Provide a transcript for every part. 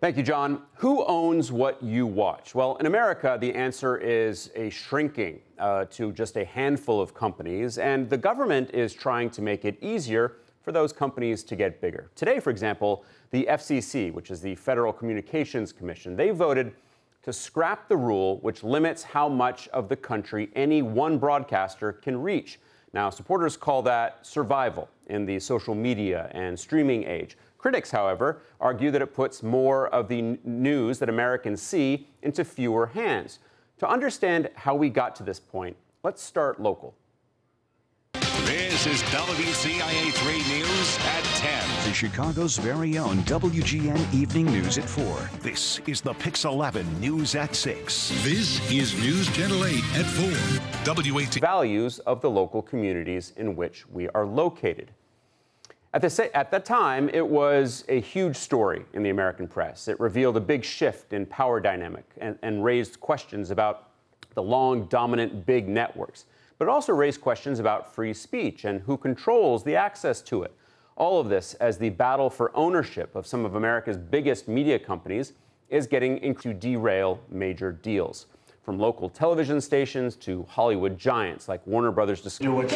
Thank you, John. Who owns what you watch? Well, in America, the answer is a shrinking to just a handful of companies, and the government is trying to make it easier for those companies to get bigger. Today, for example, the FCC, which is the Federal Communications Commission, they voted to scrap the rule which limits how much of the country any one broadcaster can reach. Now, supporters call that survival in the social media and streaming age. Critics, however, argue that it puts more of the news that Americans see into fewer hands. To understand how we got to this point, let's start local. This is WCIA 3 News at 10. The Chicago's very own WGN Evening News at 4. This is the Pix 11 News at 6. This is News Channel 8 at 4. WAT. Values of the local communities in which we are located. At that time, it was a huge story in the American press. It revealed a big shift in power dynamic and raised questions about the long, dominant big networks. But it also raised questions about free speech and who controls the access to it. All of this as the battle for ownership of some of America's biggest media companies is getting into derail major deals. From local television stations to Hollywood giants like Warner Brothers Discovery.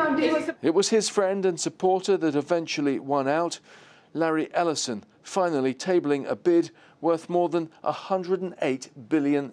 It was his friend and supporter that eventually won out, Larry Ellison, finally tabling a bid worth more than $108 billion.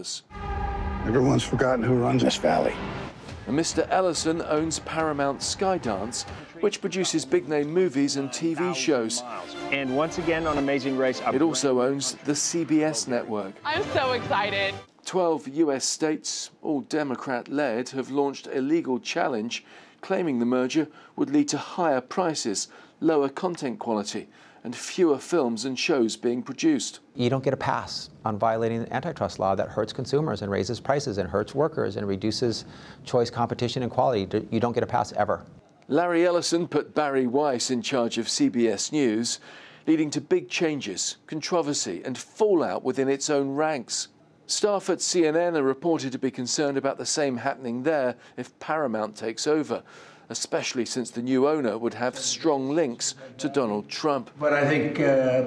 Everyone's forgotten who runs this valley. And Mr. Ellison owns Paramount Skydance, which produces big-name movies and TV shows. And once again on Amazing Race, it also owns the CBS network. I'm so excited. 12 U.S. states, all Democrat-led, have launched a legal challenge claiming the merger would lead to higher prices, lower content quality, and fewer films and shows being produced. You don't get a pass on violating the antitrust law that hurts consumers and raises prices and hurts workers and reduces choice, competition, and quality. You don't get a pass ever. Larry Ellison put Barry Weiss in charge of CBS News, leading to big changes, controversy, and fallout within its own ranks. Staff at CNN are reported to be concerned about the same happening there if Paramount takes over, especially since the new owner would have strong links to Donald Trump. But I think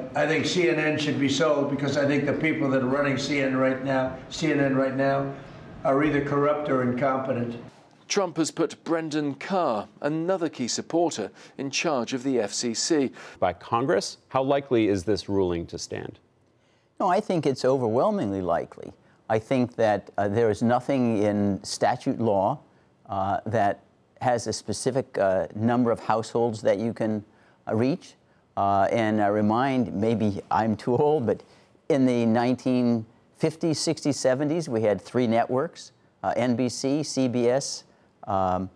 CNN should be sold because I think the people that are running CNN right now are either corrupt or incompetent. Trump has put Brendan Carr, another key supporter, in charge of the FCC. By Congress, how likely is this ruling to stand? No, I think it's overwhelmingly likely. I think that there is nothing in statute law that has a specific number of households that you can reach. And I remind, maybe I'm too old, but in the 1950s, 60s, 70s, we had 3 networks, NBC, CBS, and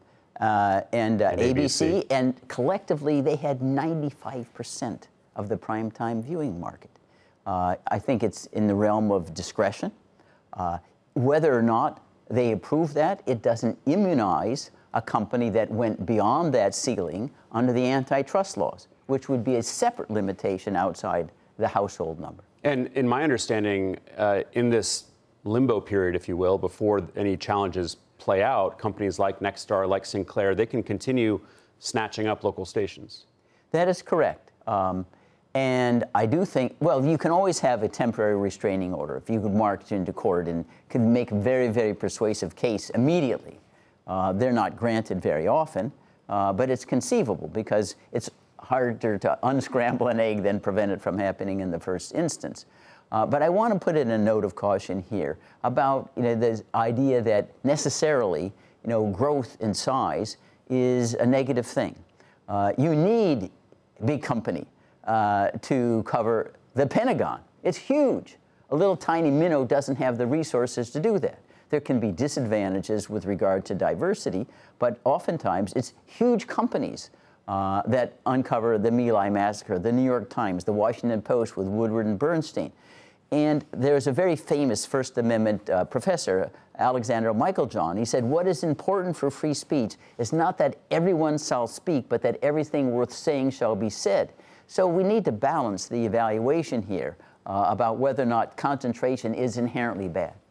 ABC, and collectively they had 95% of the primetime viewing market. I think it's in the realm of discretion. Whether or not they approve that, it doesn't immunize a company that went beyond that ceiling under the antitrust laws, which would be a separate limitation outside the household number. And in my understanding, in this limbo period, if you will, before any challenges play out, companies like Nexstar, like Sinclair, they can continue snatching up local stations. That is correct. And I do think, well, you can always have a temporary restraining order if you could march into court and could make a very, very persuasive case immediately. They're not granted very often, but it's conceivable because it's harder to unscramble an egg than prevent it from happening in the first instance. But I want to put in a note of caution here about the idea that necessarily growth in size is a negative thing. You need a big company to cover the Pentagon. It's huge. A little tiny minnow doesn't have the resources to do that. There can be disadvantages with regard to diversity, but oftentimes it's huge companies that uncover the My Lai massacre, the New York Times, the Washington Post with Woodward and Bernstein. And there's a very famous First Amendment professor, Alexander Meiklejohn. He said, what is important for free speech is not that everyone shall speak, but that everything worth saying shall be said. So we need to balance the evaluation here about whether or not concentration is inherently bad.